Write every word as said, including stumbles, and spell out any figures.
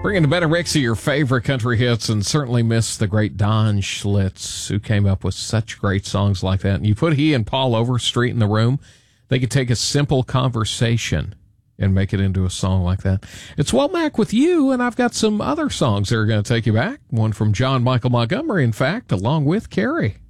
Bringing a better mix of your favorite country hits, and certainly miss the great Don Schlitz, who came up with such great songs like that. And you put he and Paul Overstreet in the room, they could take a simple conversation and make it into a song like that. It's Womack with you, and I've got some other songs that are going to take you back. One from John Michael Montgomery, in fact, along with Carrie.